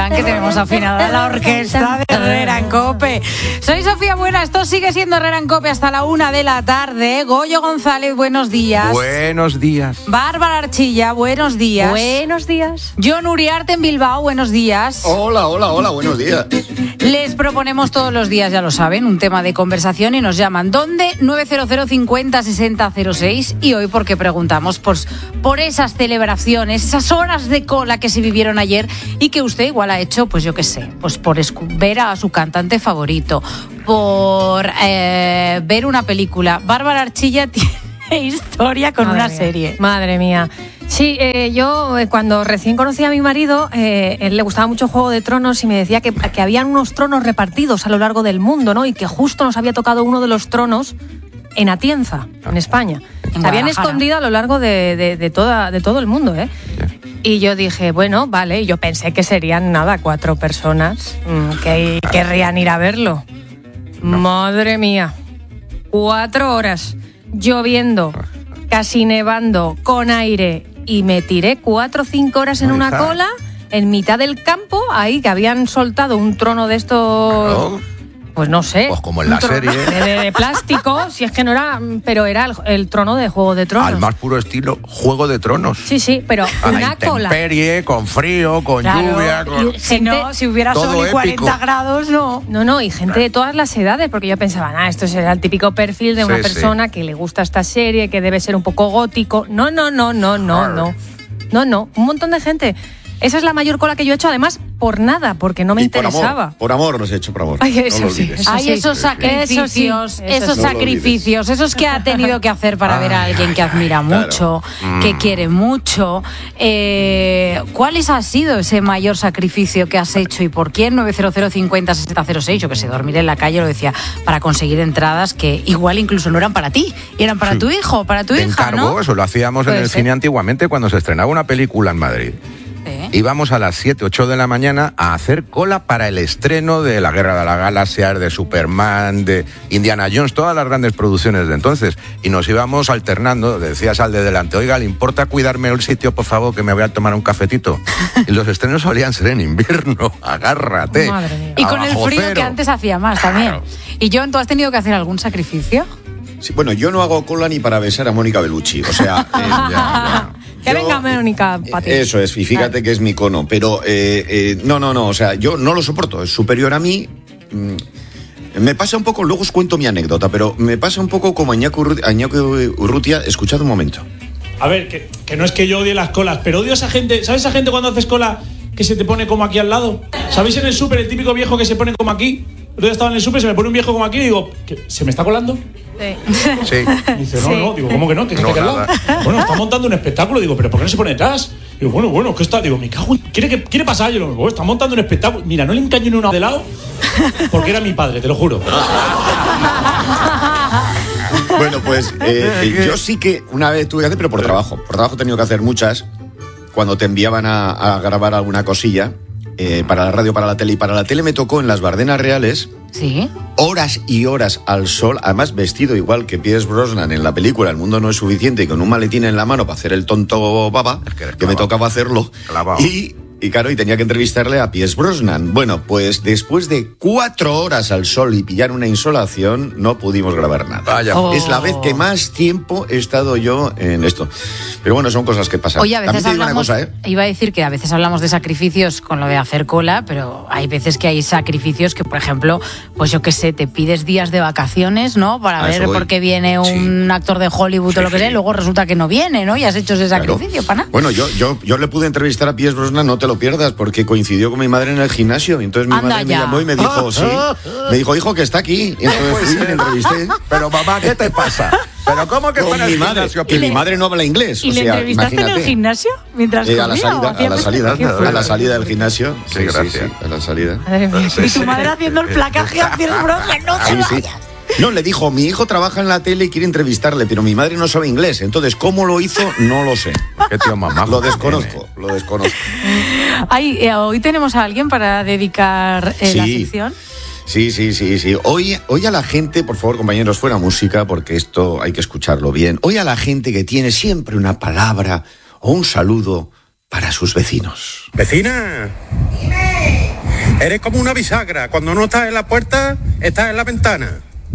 dirán que tenemos afinada la orquesta de Herrera en COPE. Soy Sofía Buena, esto sigue siendo Herrera en COPE hasta la 1 de la tarde. Goyo González, buenos días. Buenos días. Bárbara Archilla, buenos días. Buenos días. John Uriarte en Bilbao, buenos días. Hola, buenos días. Les proponemos todos los días, ya lo saben, un tema de conversación y nos llaman. ¿Dónde? 900 50 60 06. Y hoy porque preguntamos por esas celebraciones, esas horas de cola que se vivieron ayer y que usted igual ha hecho, pues yo qué sé, pues por ver a su cantante favorito, por ver una película. Bárbara Archilla tiene historia con una serie. Madre mía. Sí, yo cuando recién conocí a mi marido, él le gustaba mucho Juego de Tronos y me decía que habían unos tronos repartidos a lo largo del mundo, ¿no? Y que justo nos había tocado uno de los tronos en Atienza, en España. Se habían escondido a lo largo de todo el mundo, ¿eh? Y yo dije, bueno, vale, yo pensé que serían 4 personas que querrían ir a verlo. No. Madre mía, 4 horas, lloviendo, casi nevando, con aire, y me tiré 4 o 5 horas en una cola, en mitad del campo, ahí que habían soltado un trono de estos... ¿No? Pues no sé. Pues como en la serie. De plástico, si es que no era, pero era el trono de Juego de Tronos. Al más puro estilo Juego de Tronos. Sí, pero a una la intemperie, cola. Con frío, con lluvia. Si hubiera sol y 40 grados, no. No, y gente de todas las edades, porque yo pensaba, esto será el típico perfil de una persona que le gusta esta serie, que debe ser un poco gótico. No. Un montón de gente. Esa es la mayor cola que yo he hecho, además, por nada, porque no me interesaba. Por amor los he hecho, por amor. Ay, eso no sí. Esos sacrificios, esos que ha tenido que hacer para ver a alguien que admira mucho, que quiere mucho. ¿Cuál ha sido ese mayor sacrificio que has hecho y por quién? 900 50 60 06, yo que sé, dormir en la calle, lo decía, para conseguir entradas que igual incluso no eran para ti, eran para tu hijo, para tu hija, encargo, ¿no? Eso lo hacíamos en el cine antiguamente cuando se estrenaba una película en Madrid. Íbamos a las 7, 8 de la mañana a hacer cola para el estreno de La Guerra de las Galaxias, de Superman, de Indiana Jones, todas las grandes producciones de entonces. Y nos íbamos alternando, decías al de delante, oiga, ¿le importa cuidarme el sitio, por favor, que me voy a tomar un cafetito? Y los estrenos solían ser en invierno, agárrate. Madre mía. Y con el frío que antes hacía más también. ¿Y John, tú has tenido que hacer algún sacrificio? Sí, bueno, yo no hago cola ni para besar a Mónica Bellucci, o sea... Que venga Mónica para ti. Eso es, y fíjate que es mi icono, pero no, o sea, yo no lo soporto, es superior a mí. Me pasa un poco, luego os cuento mi anécdota, pero me pasa un poco como Iñaki Urrutia. Escuchad un momento. A ver, que no es que yo odie las colas, pero odio a esa gente. ¿Sabes esa gente cuando haces cola que se te pone como aquí al lado? ¿Sabéis en el súper el típico viejo que se pone como aquí? Yo estaba en el súper, se me pone un viejo como aquí y digo, ¿se me está colando? Sí. Y dice, no, digo, ¿cómo que no? ¿Que está aquí al lado? Bueno, está montando un espectáculo, digo, ¿pero por qué no se pone detrás? Digo, bueno, ¿qué está? Digo, me cago en... ¿Quiere pasar? Yo digo, está montando un espectáculo. Mira, no le encaño ni una de lado porque era mi padre, te lo juro. Bueno, pues yo sí que una vez tuve que hacer, pero por trabajo. Por trabajo he tenido que hacer muchas. Cuando te enviaban a grabar alguna cosilla, para la radio, para la tele. Y para la tele me tocó en las Bardenas Reales. Sí. Horas y horas al sol, además vestido igual que Pierce Brosnan en la película El mundo no es suficiente, y con un maletín en la mano para hacer el tonto baba, que me tocaba hacerlo. Y claro, y tenía que entrevistarle a Pierce Brosnan. Bueno, pues después de 4 horas al sol y pillar una insolación, no pudimos grabar nada. Vaya. Es la vez que más tiempo he estado yo en esto. Pero bueno, son cosas que pasan. Oye, a veces hablamos, una cosa, iba a decir que a veces hablamos de sacrificios con lo de hacer cola, pero hay veces que hay sacrificios que, por ejemplo, pues yo qué sé, te pides días de vacaciones, ¿no? Para ver por qué viene un actor de Hollywood o lo que sea, y luego resulta que no viene, ¿no? Y has hecho ese sacrificio, para nada. Bueno, yo le pude entrevistar a Pierce Brosnan, no te lo pierdas, porque coincidió con mi madre en el gimnasio. Y entonces mi madre me llamó y me dijo, me dijo, hijo, que está aquí. Y entonces fui y le entrevisté. Pero mamá, ¿qué te pasa? ¿Pero cómo que con mi madre? Que mi madre no habla inglés. ¿Y le entrevistaste en el gimnasio? Mientras comía, a la salida del gimnasio. Sí, gracias. A la salida. Y tu madre haciendo el placaje a Pierce Brosnan, no te vayas. No, le dijo, mi hijo trabaja en la tele y quiere entrevistarle, pero mi madre no sabe inglés. Entonces, ¿cómo lo hizo? No lo sé. Qué tío mamá. Lo desconozco. Hoy tenemos a alguien para dedicar la sección. Sí. Hoy a la gente, por favor, compañeros, fuera música, porque esto hay que escucharlo bien. Hoy a la gente que tiene siempre una palabra o un saludo para sus vecinos. ¿Vecina? Dime. Eres como una bisagra. Cuando no estás en la puerta, estás en la ventana.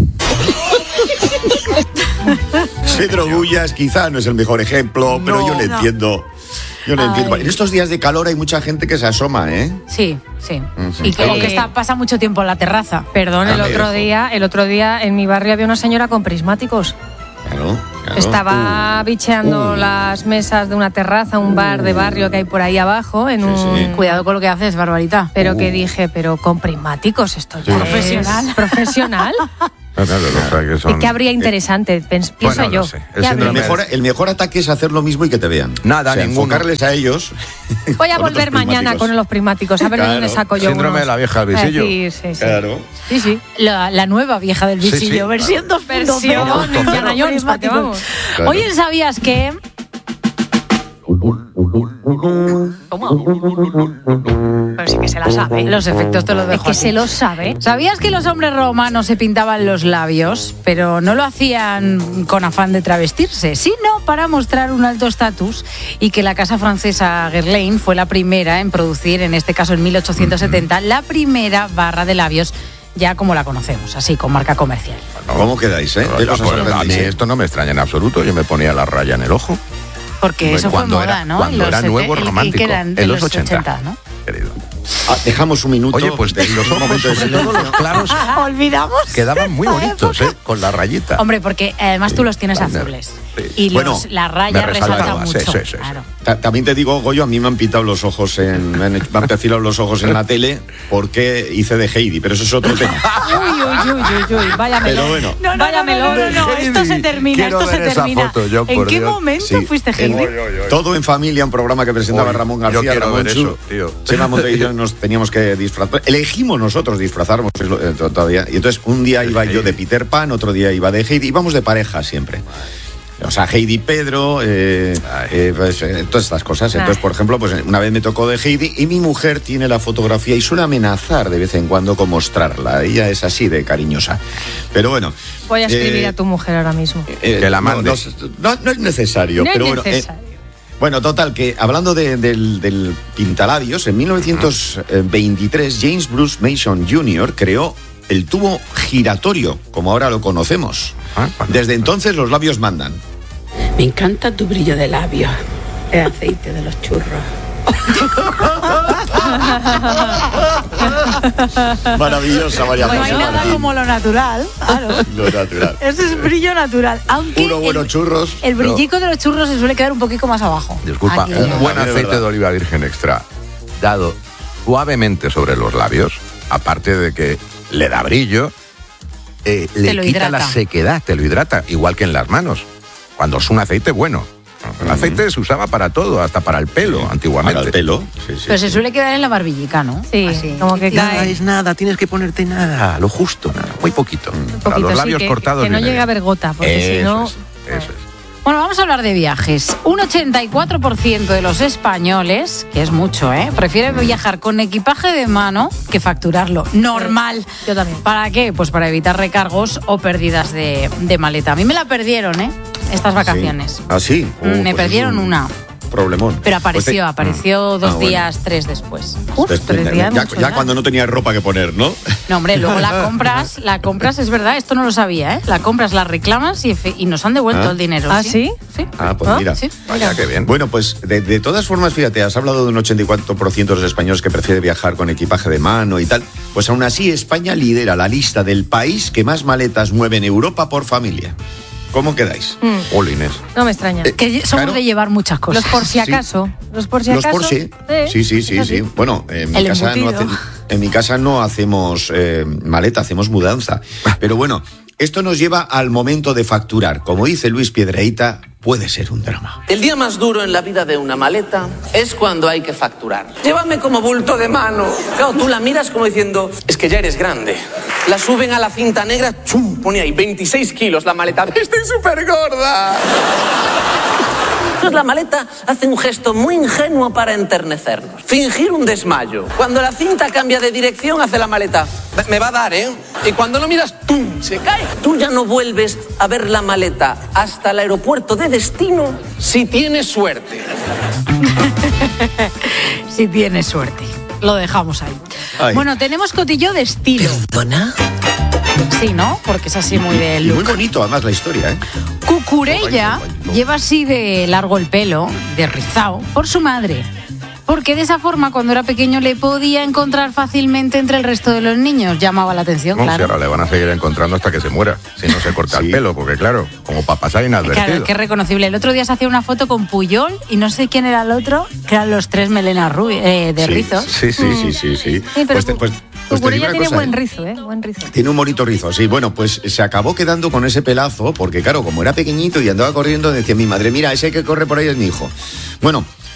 Pedro Bullas quizá no es el mejor ejemplo, pero yo le entiendo. Yo le entiendo. En estos días de calor hay mucha gente que se asoma, ¿eh? Sí. Y que pasa mucho tiempo en la terraza. Perdón, el otro día en mi barrio había una señora con prismáticos. Claro. Estaba bicheando las mesas de una terraza, un bar de barrio que hay por ahí abajo. Cuidado con lo que haces, Barbarita. Pero que dije, pero con prismáticos, esto ya es profesional. ¿Y qué habría interesante? Pienso yo. No sé. El mejor ataque es hacer lo mismo y que te vean. Nada, enfocarles a ellos. Voy a volver mañana con los prismáticos, a ver de dónde saco yo síndrome de la vieja del visillo. Sí. Claro. Sí. La nueva vieja del visillo, versión 2.0. Versión Indiana Jones, ¿para qué vamos? Claro. Oye, ¿sabías que...? Pero sí que se la sabe. Los efectos te los dejo. Es que se lo sabe. ¿Sabías que los hombres romanos se pintaban los labios, pero no lo hacían con afán de travestirse, sino para mostrar un alto estatus, y que la casa francesa Guerlain fue la primera en producir, en este caso en 1870, la primera barra de labios ya como la conocemos, así, con marca comercial? ¿Cómo quedáis, A mí esto no me extraña en absoluto. Yo me ponía la raya en el ojo. Porque eso fue moda, ¿no? Cuando era nuevo romántico, en los 80, ¿no? Querido. Dejamos un minuto. Oye, pues los ojos, sobre todo los claros, olvidamos. quedaban muy bonitos, con la rayita. Hombre, porque además tú los tienes azules. Y la raya resalta mucho. Sí. Claro. También te digo, Goyo, a mí me han pintado los ojos me han perfilado los ojos en la tele porque hice de Heidi, pero eso es otro tema. Uy, vaya melón. Pero bueno. Vaya melón. No, esto se termina, Foto, yo, ¿En qué Dios. momento fuiste Heidi? Todo en Familia, un programa que presentaba Ramón García. Yo quiero ver eso, tío. Chema Monte y yo nos teníamos que disfrazar. Elegimos nosotros disfrazarnos todavía. Y entonces un día iba yo de Peter Pan, otro día iba de Heidi. Íbamos de pareja siempre. O sea, Heidi Pedro, todas estas cosas. Entonces, por ejemplo, pues una vez me tocó de Heidi y mi mujer tiene la fotografía y suele amenazar de vez en cuando con mostrarla. Ella es así de cariñosa. Pero bueno. Voy a escribir a tu mujer ahora mismo. Que la mande. No es necesario. No pero es bueno, necesario. Bueno, total, que hablando del pintalabios, en 1923 James Bruce Mason Jr. creó el tubo giratorio, como ahora lo conocemos. Desde entonces los labios mandan. Me encanta tu brillo de labios, el aceite de los churros. Maravillosa, María José. No hay nada como lo natural. Claro. Lo natural. Eso es brillo natural. Aunque unos buenos churros. El brillico de los churros se suele quedar un poquito más abajo. Disculpa, aquí, un buen aceite verdad. de oliva virgen extra dado suavemente sobre los labios, aparte de que le da brillo, le quita hidrata. la sequedad, te lo hidrata, igual que en las manos, cuando es un aceite bueno. El aceite se usaba para todo, hasta para el pelo, antiguamente. Para el pelo, sí. Pero se suele quedar en la barbillica, ¿no? Sí, así. como que Nada cae. es nada, tienes que ponerte nada, lo justo, nada, muy poquito. Para Poquito, los labios sí, cortados. que no viene llegue a bien. haber gota, porque si no... Eso es. Bueno, vamos a hablar de viajes. Un 84% de los españoles, que es mucho, prefiere viajar con equipaje de mano que facturarlo. Normal. Yo también. ¿Para qué? Pues para evitar recargos o pérdidas de maleta. A mí me la perdieron, estas vacaciones. ¿Ah, sí? Me perdieron una. Problemón. Pero apareció 2 días, bueno. 3 después. Uf, 3 días, mucho ya cuando no tenías ropa que poner, ¿no? No, hombre, luego la compras, es verdad, esto no lo sabía, La compras, la reclamas y nos han devuelto el dinero. ¿Ah, sí? Sí. Pues mira. Sí. Vaya, qué bien. Bueno, pues de todas formas, fíjate, has hablado de un 84% de los españoles que prefiere viajar con equipaje de mano y tal. Pues aún así, España lidera la lista del país que más maletas mueve en Europa por familia. ¿Cómo quedáis? Hola, Inés. No me extraña. Que somos Claro. de llevar muchas cosas. Los por si acaso. Los por si Los acaso. por sí. Sí. Bueno, en mi El casa embutido. en mi casa no hacemos maleta, hacemos mudanza. Pero bueno, esto nos lleva al momento de facturar. Como dice Luis Piedrahita, puede ser un drama. El día más duro en la vida de una maleta es cuando hay que facturar. Llévame como bulto de mano. Claro, tú la miras como diciendo, es que ya eres grande. La suben a la cinta negra, ¡chum! Pone ahí 26 kilos la maleta. ¡Estoy súper gorda! Entonces la maleta hace un gesto muy ingenuo para enternecernos. Fingir un desmayo. Cuando la cinta cambia de dirección, hace la maleta. Me va a dar, ¿eh? Y cuando lo miras, ¡pum! Se cae. Tú ya no vuelves a ver la maleta hasta el aeropuerto de destino si tienes suerte. Si tienes suerte. Lo dejamos ahí. Ay. Bueno, tenemos cotilleo de estilo. ¿Perdona? Sí, ¿no? Porque es así muy de Y look. muy bonito, además, la historia, ¿eh? Cucurella lleva así de largo el pelo, de rizao, por su madre. Porque de esa forma, cuando era pequeño, le podía encontrar fácilmente entre el resto de los niños. Llamaba la atención, No, si claro. ahora le van a seguir encontrando hasta que se muera, si no se corta el pelo, porque claro, como para pasar inadvertido. Claro, que es reconocible. El otro día se hacía una foto con Puyol y no sé quién era el otro, que eran los tres melenas de rizos. Sí. Sí, pero te Cucurella digo una tiene cosa, buen ¿eh? rizo, ¿eh? Buen rizo. Tiene un bonito rizo, sí. Bueno, pues se acabó quedando con ese pelazo, porque claro, como era pequeñito y andaba corriendo, decía mi madre, mira, ese que corre por ahí es mi hijo. Bueno,